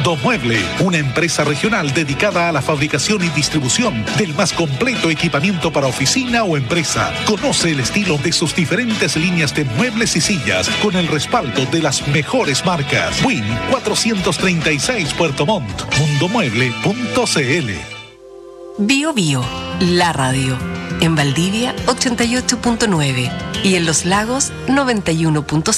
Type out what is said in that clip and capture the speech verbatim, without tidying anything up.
Mundo Mueble, una empresa regional dedicada a la fabricación y distribución del más completo equipamiento para oficina o empresa. Conoce el estilo de sus diferentes líneas de muebles y sillas con el respaldo de las mejores marcas. Win cuatrocientos treinta y seis Puerto Montt. mundomueble punto cl. Bio Bio, la radio. En Valdivia ochenta y ocho punto nueve y en Los Lagos noventa y uno punto cinco.